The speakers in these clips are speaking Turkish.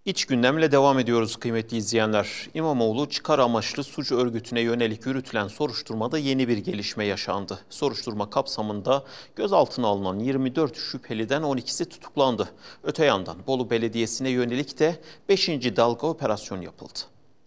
İç gündemle devam ediyoruz kıymetli izleyenler. İmamoğlu çıkar amaçlı suç örgütüne yönelik yürütülen soruşturmada yeni bir gelişme yaşandı. Soruşturma kapsamında gözaltına alınan 24 şüpheliden 12'si tutuklandı. Öte yandan Bolu Belediyesi'ne yönelik de 5. dalga operasyon yapıldı.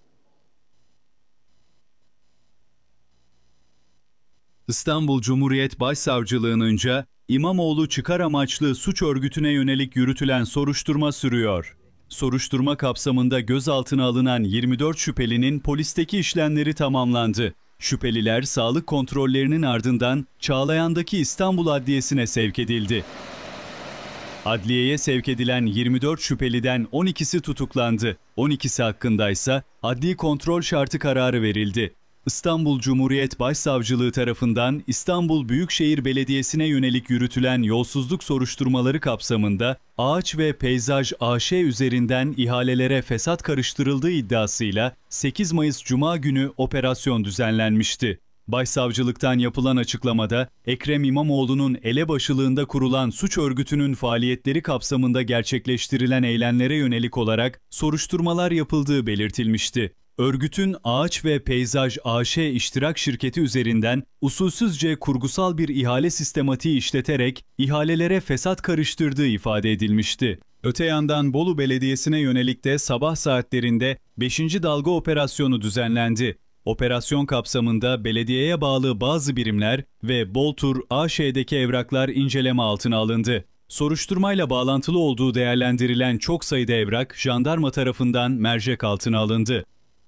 İstanbul Cumhuriyet Başsavcılığı'nca İmamoğlu çıkar amaçlı suç örgütüne yönelik yürütülen soruşturma sürüyor. Soruşturma kapsamında gözaltına alınan 24 şüphelinin polisteki işlemleri tamamlandı. Şüpheliler sağlık kontrollerinin ardından Çağlayan'daki İstanbul Adliyesi'ne sevk edildi. Adliyeye sevk edilen 24 şüpheliden 12'si tutuklandı. 12'si hakkındaysa adli kontrol şartı kararı verildi. İstanbul Cumhuriyet Başsavcılığı tarafından İstanbul Büyükşehir Belediyesi'ne yönelik yürütülen yolsuzluk soruşturmaları kapsamında Ağaç ve Peyzaj AŞ üzerinden ihalelere fesat karıştırıldığı iddiasıyla 8 Mayıs Cuma günü operasyon düzenlenmişti. Başsavcılıktan yapılan açıklamada Ekrem İmamoğlu'nun elebaşılığında kurulan suç örgütünün faaliyetleri kapsamında gerçekleştirilen eylemlere yönelik olarak soruşturmalar yapıldığı belirtilmişti. Örgütün Ağaç ve Peyzaj AŞ iştirak şirketi üzerinden usulsüzce kurgusal bir ihale sistematiği işleterek ihalelere fesat karıştırdığı ifade edilmişti. Öte yandan Bolu Belediyesi'ne yönelik de sabah saatlerinde 5. dalga operasyonu düzenlendi. Operasyon kapsamında belediyeye bağlı bazı birimler ve Boltur AŞ'deki evraklar inceleme altına alındı. Soruşturmayla bağlantılı olduğu değerlendirilen çok sayıda evrak jandarma tarafından mercek altına alındı.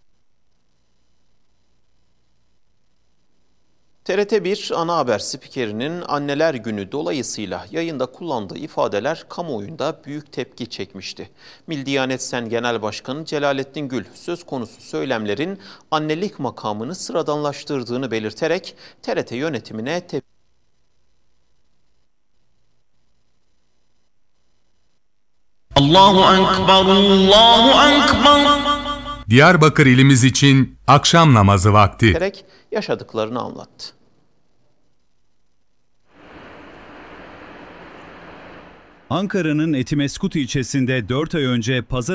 TRT1 ana haber spikerinin Anneler Günü dolayısıyla yayında kullandığı ifadeler kamuoyunda büyük tepki çekmişti. Milli Diyanet Sen Genel Başkanı Celalettin Gül söz konusu söylemlerin annelik makamını sıradanlaştırdığını belirterek TRT yönetimine tepki. Allahu Ekber, Allahu Ekber. Diyarbakır ilimiz için akşam namazı vakti. Yaşadıklarını anlattı. Ankara'nın Etimeskut ilçesinde 4 ay önce pazar